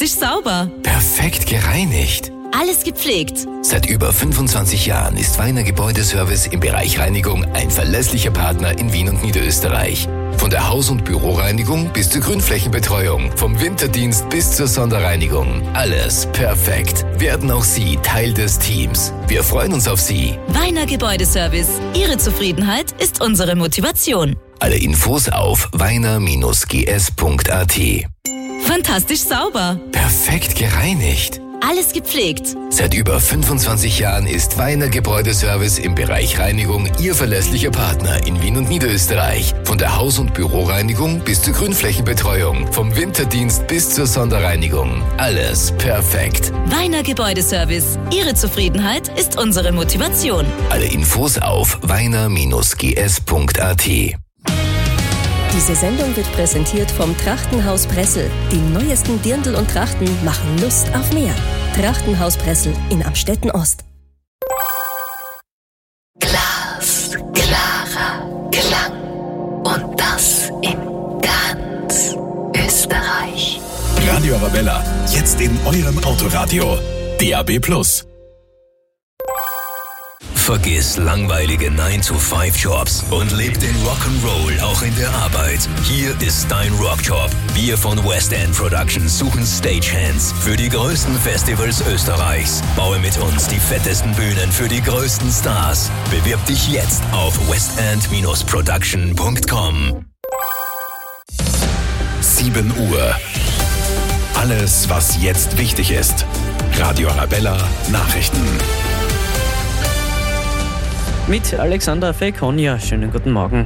Fantastisch sauber. Perfekt gereinigt. Alles gepflegt. Seit über 25 Jahren ist Weiner Gebäudeservice im Bereich Reinigung ein verlässlicher Partner in Wien und Niederösterreich. Von der Haus- und Büroreinigung bis zur Grünflächenbetreuung, vom Winterdienst bis zur Sonderreinigung. Alles perfekt. Werden auch Sie Teil des Teams. Wir freuen uns auf Sie. Weiner Gebäudeservice. Ihre Zufriedenheit ist unsere Motivation. Alle Infos auf weiner-gs.at. Fantastisch sauber. Perfekt gereinigt. Alles gepflegt. Seit über 25 Jahren ist Weiner Gebäudeservice im Bereich Reinigung Ihr verlässlicher Partner in Wien und Niederösterreich. Von der Haus- und Büroreinigung bis zur Grünflächenbetreuung, vom Winterdienst bis zur Sonderreinigung. Alles perfekt. Weiner Gebäudeservice. Ihre Zufriedenheit ist unsere Motivation. Alle Infos auf weiner-gs.at. Diese Sendung wird präsentiert vom Trachtenhaus Bressel. Die neuesten Dirndl und Trachten machen Lust auf mehr. Trachtenhaus Bressel in Amstetten Ost. Glasklarer Klang. Und das in ganz Österreich. Radio Arabella, jetzt in eurem Autoradio. DAB+. Vergiss langweilige 9-to-5-Jobs und leb den Rock'n'Roll auch in der Arbeit. Hier ist dein Rockjob. Wir von West End Productions suchen Stagehands für die größten Festivals Österreichs. Baue mit uns die fettesten Bühnen für die größten Stars. Bewirb dich jetzt auf westend-production.com. 7 Uhr. Alles, was jetzt wichtig ist. Radio Arabella Nachrichten. Mit Alexandra Fekonja, schönen guten Morgen.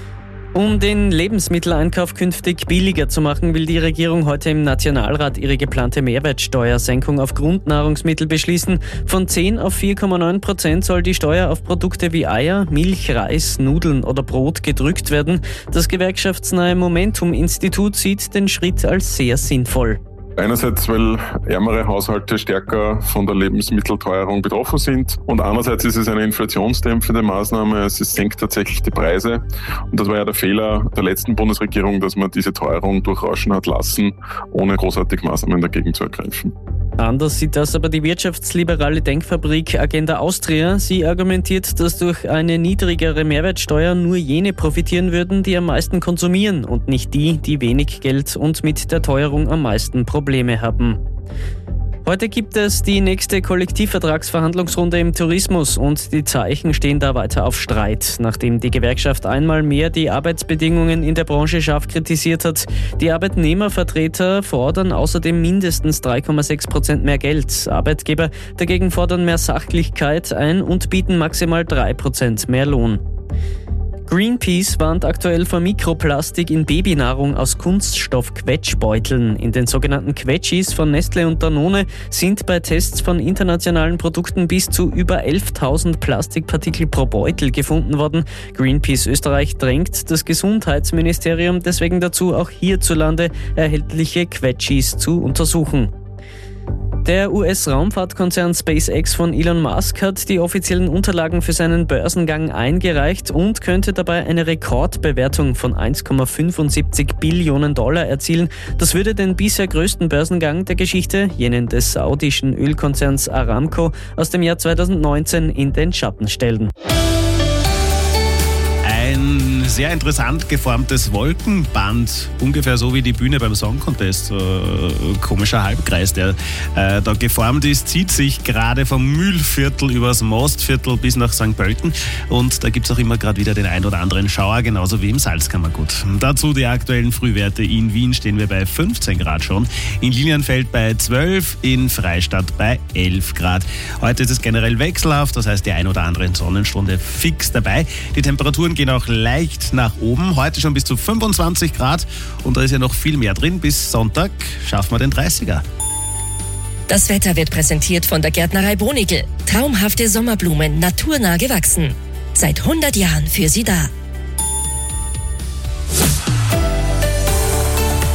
Um den Lebensmitteleinkauf künftig billiger zu machen, will die Regierung heute im Nationalrat ihre geplante Mehrwertsteuersenkung auf Grundnahrungsmittel beschließen. Von 10 auf 4,9% soll die Steuer auf Produkte wie Eier, Milch, Reis, Nudeln oder Brot gedrückt werden. Das gewerkschaftsnahe Momentum-Institut sieht den Schritt als sehr sinnvoll. Einerseits, weil ärmere Haushalte stärker von der Lebensmittelteuerung betroffen sind und andererseits ist es eine inflationsdämpfende Maßnahme. Es senkt tatsächlich die Preise und das war ja der Fehler der letzten Bundesregierung, dass man diese Teuerung durchrauschen hat lassen, ohne großartig Maßnahmen dagegen zu ergreifen. Anders sieht das aber die wirtschaftsliberale Denkfabrik Agenda Austria. Sie argumentiert, dass durch eine niedrigere Mehrwertsteuer nur jene profitieren würden, die am meisten konsumieren und nicht die, die wenig Geld und mit der Teuerung am meisten Probleme haben. Heute gibt es die nächste Kollektivvertragsverhandlungsrunde im Tourismus und die Zeichen stehen da weiter auf Streit, nachdem die Gewerkschaft einmal mehr die Arbeitsbedingungen in der Branche scharf kritisiert hat. Die Arbeitnehmervertreter fordern außerdem mindestens 3,6% mehr Geld. Arbeitgeber dagegen fordern mehr Sachlichkeit ein und bieten maximal 3% mehr Lohn. Greenpeace warnt aktuell vor Mikroplastik in Babynahrung aus Kunststoff-Quetschbeuteln. In den sogenannten Quetschis von Nestle und Danone sind bei Tests von internationalen Produkten bis zu über 11.000 Plastikpartikel pro Beutel gefunden worden. Greenpeace Österreich drängt das Gesundheitsministerium deswegen dazu, auch hierzulande erhältliche Quetschis zu untersuchen. Der US-Raumfahrtkonzern SpaceX von Elon Musk hat die offiziellen Unterlagen für seinen Börsengang eingereicht und könnte dabei eine Rekordbewertung von 1,75 Billionen Dollar erzielen. Das würde den bisher größten Börsengang der Geschichte, jenen des saudischen Ölkonzerns Aramco, aus dem Jahr 2019 in den Schatten stellen. Ein sehr interessant geformtes Wolkenband, ungefähr so wie die Bühne beim Song Contest, komischer Halbkreis, der da geformt ist, zieht sich gerade vom Mühlviertel übers Mostviertel bis nach St. Pölten und da gibt es auch immer gerade wieder den ein oder anderen Schauer, genauso wie im Salzkammergut. Dazu die aktuellen Frühwerte. In Wien stehen wir bei 15 Grad schon, in Lilienfeld bei 12, in Freistadt bei 11 Grad. Heute ist es generell wechselhaft, das heißt die ein oder andere Sonnenstunde fix dabei. Die Temperaturen gehen auch leicht nach oben. Heute schon bis zu 25 Grad und da ist ja noch viel mehr drin. Bis Sonntag schaffen wir den 30er. Das Wetter wird präsentiert von der Gärtnerei Bonigl. Traumhafte Sommerblumen, naturnah gewachsen. Seit 100 Jahren für Sie da.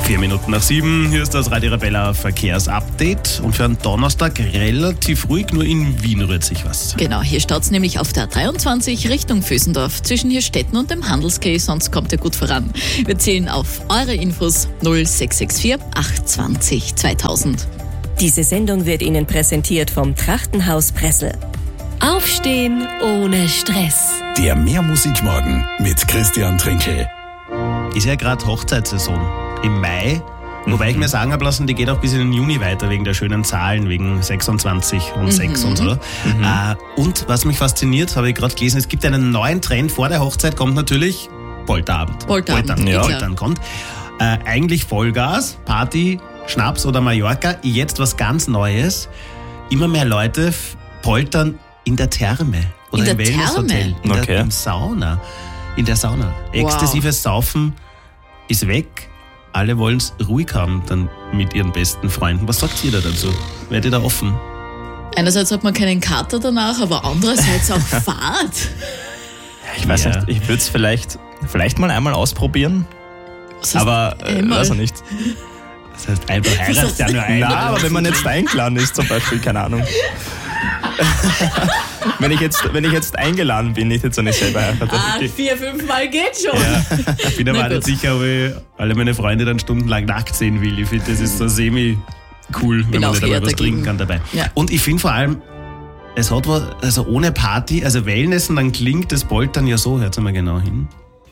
7:04. Hier ist das Radio Arabella Verkehrsupdate. Und für einen Donnerstag relativ ruhig, nur in Wien rührt sich was. Genau, hier staut es nämlich auf der 23 Richtung Vösendorf zwischen Hirstetten und dem Handelsquai, sonst kommt ihr gut voran. Wir zählen auf eure Infos 0664 820 2000. Diese Sendung wird Ihnen präsentiert vom Trachtenhaus Pressel. Aufstehen ohne Stress. Der Mehrmusikmorgen mit Christian Trinkel. Ist ja gerade Hochzeitssaison im Mai. Wobei ich mir sagen habe lassen, die geht auch bis in den Juni weiter wegen der schönen Zahlen, wegen 26 und 6 und so. Und was mich fasziniert, habe ich gerade gelesen, es gibt einen neuen Trend. Vor der Hochzeit kommt natürlich Polterabend. Poltern kommt. Eigentlich Vollgas, Party, Schnaps oder Mallorca. Jetzt was ganz Neues. Immer mehr Leute poltern in der Therme oder im Wellnesshotel. Im Sauna. In der Sauna. Exzessives Saufen ist weg. Alle wollen es ruhig haben dann mit ihren besten Freunden. Was sagt ihr da dazu? Werdet ihr da offen? Einerseits hat man keinen Kater danach, aber andererseits auch Fahrt. Ich weiß nicht, ich würde es vielleicht mal einmal ausprobieren. Aber weiß ich nicht. Das heißt, einfach heiratest ja nur einmal. Na, aber wenn man jetzt eingeladen ist zum Beispiel, keine Ahnung. wenn ich jetzt eingeladen bin, nicht jetzt nicht selber heirate. 4-5 Mal geht schon. Ja. Ich bin aber nicht sicher, ob ich alle meine Freunde dann stundenlang nackt sehen will. Ich finde, das ist so semi-cool, wenn man nicht einmal was trinken kann dabei. Ja. Und ich finde vor allem, es hat was, also ohne Party, also Wellnessen, dann klingt das Poltern ja so, hört mal genau hin.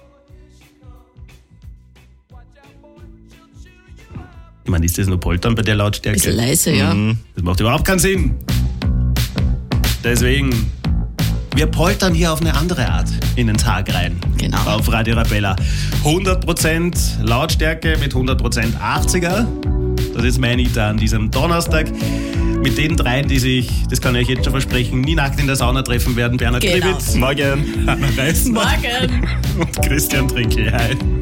Ich meine, ist das nur Poltern bei der Lautstärke? Bisschen leise, ja. Das macht überhaupt keinen Sinn. Deswegen, wir poltern hier auf eine andere Art in den Tag rein. Genau. Auf Radio Arabella. 100% Lautstärke mit 100% 80er. Das ist mein Ita an diesem Donnerstag. Mit den dreien, die sich, das kann ich euch jetzt schon versprechen, nie nackt in der Sauna treffen werden. Bernhard Klebitz. Morgen. Hanna Reisner. Morgen. Und Christian Trinkel. Hi.